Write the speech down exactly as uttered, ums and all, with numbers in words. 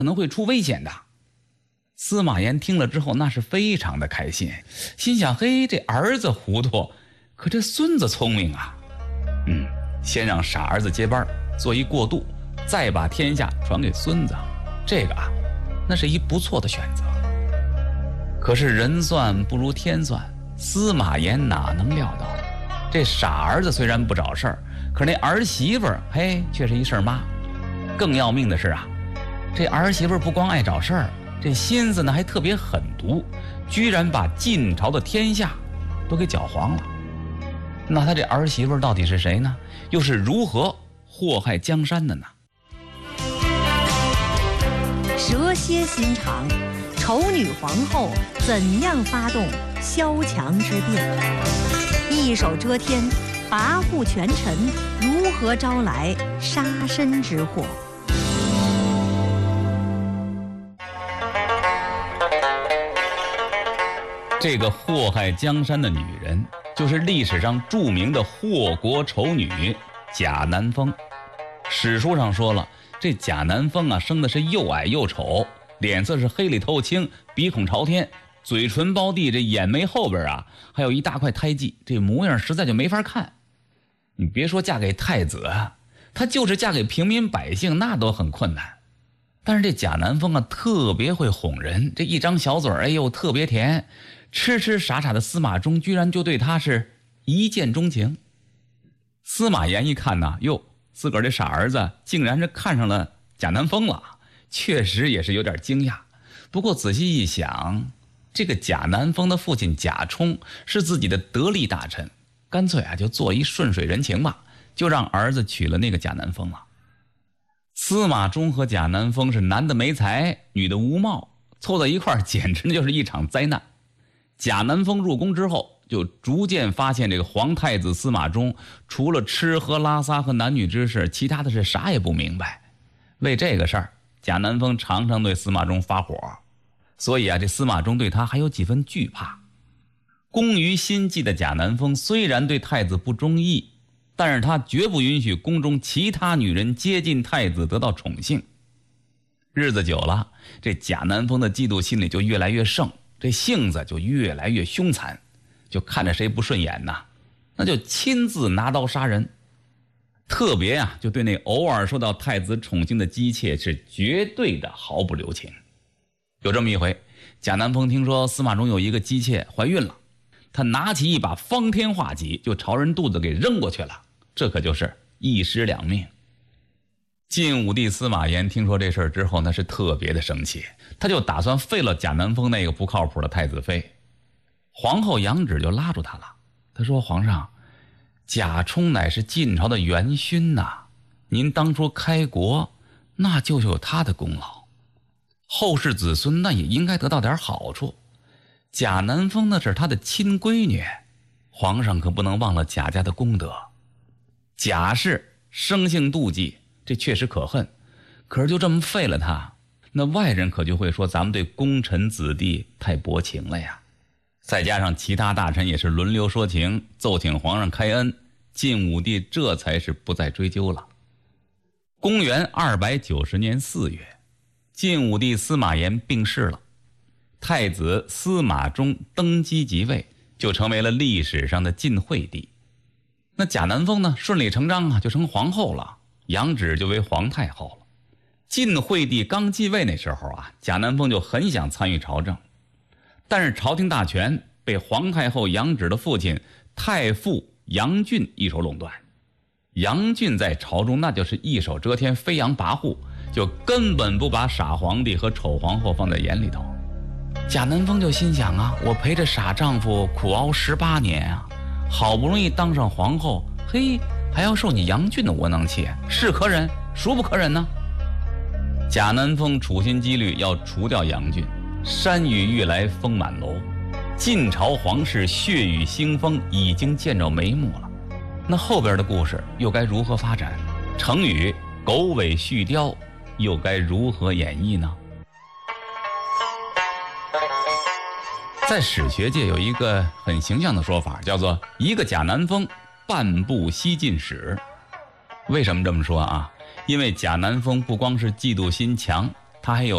可能会出危险的。司马炎听了之后那是非常的开心，心想嘿，这儿子糊涂，可这孙子聪明啊。嗯，先让傻儿子接班做一过渡，再把天下传给孙子，这个啊那是一不错的选择。可是人算不如天算，司马炎哪能料到这傻儿子虽然不找事儿，可是那儿媳妇儿嘿却是一事儿妈。更要命的是啊，这儿媳妇儿不光爱找事儿，这心思呢还特别狠毒，居然把晋朝的天下都给搅黄了。那他这儿媳妇到底是谁呢？又是如何祸害江山的呢？ 蛇蝎心肠，丑女皇后怎样发动萧墙之变？一手遮天，跋扈权臣如何招来杀身之祸？ 这个祸害江山的女人，就是历史上著名的祸国丑女贾南风。史书上说了，这贾南风啊，生的是又矮又丑，脸色是黑里透青，鼻孔朝天，嘴唇包地，这眼眉后边啊还有一大块胎记，这模样实在就没法看。你别说嫁给太子啊，她就是嫁给平民百姓那都很困难。但是这贾南风啊特别会哄人，这一张小嘴哎呦特别甜，痴痴傻傻的司马衷居然就对他是一见钟情。司马炎一看呐，哟，自个儿这傻儿子竟然是看上了贾南风了，确实也是有点惊讶。不过仔细一想，这个贾南风的父亲贾充是自己的得力大臣，干脆啊就做一顺水人情吧，就让儿子娶了那个贾南风了。司马衷和贾南风是男的没才，女的无貌，凑在一块儿简直就是一场灾难。贾南风入宫之后，就逐渐发现这个皇太子司马衷除了吃喝拉撒和男女之事，其他的是啥也不明白。为这个事儿，贾南风常常对司马衷发火，所以啊，这司马衷对他还有几分惧怕。工于心计的贾南风虽然对太子不中意，但是他绝不允许宫中其他女人接近太子得到宠幸。日子久了，这贾南风的嫉妒心理就越来越盛，这性子就越来越凶残，就看着谁不顺眼呐，那就亲自拿刀杀人。特别啊，就对那偶尔受到太子宠幸的姬妾是绝对的毫不留情。有这么一回，贾南风听说司马衷有一个姬妾怀孕了，他拿起一把方天画戟就朝人肚子给扔过去了，这可就是一尸两命。晋武帝司马炎听说这事儿之后，那是特别的生气，他就打算废了贾南风那个不靠谱的太子妃。皇后杨芷就拉住他了，他说：皇上，贾充乃是晋朝的元勋呐、啊，您当初开国那就有他的功劳，后世子孙那也应该得到点好处。贾南风那是他的亲闺女，皇上可不能忘了贾家的功德。贾氏生性妒忌，这确实可恨，可是就这么废了他，那外人可就会说咱们对功臣子弟太薄情了呀。再加上其他大臣也是轮流说情，奏请皇上开恩，晋武帝这才是不再追究了。公元二百九十年四月，晋武帝司马炎病逝了，太子司马衷登基即位，就成为了历史上的晋惠帝。那贾南风呢，顺理成章啊就成皇后了，杨芷就为皇太后了。晋惠帝刚继位那时候啊，贾南风就很想参与朝政，但是朝廷大权被皇太后杨芷的父亲太傅杨俊一手垄断。杨俊在朝中那就是一手遮天，飞扬跋扈，就根本不把傻皇帝和丑皇后放在眼里头。贾南风就心想啊，我陪着傻丈夫苦熬十八年啊，好不容易当上皇后，嘿，还要受你杨俊的窝囊气，是可忍孰不可忍呢？贾南风处心积虑要除掉杨俊，山雨欲来风满楼，晋朝皇室血雨腥风已经见着眉目了。那后边的故事又该如何发展？成语狗尾续貂又该如何演绎呢？在史学界有一个很形象的说法，叫做一个贾南风，半部西晋史。为什么这么说啊？因为贾南风不光是嫉妒心强，他还有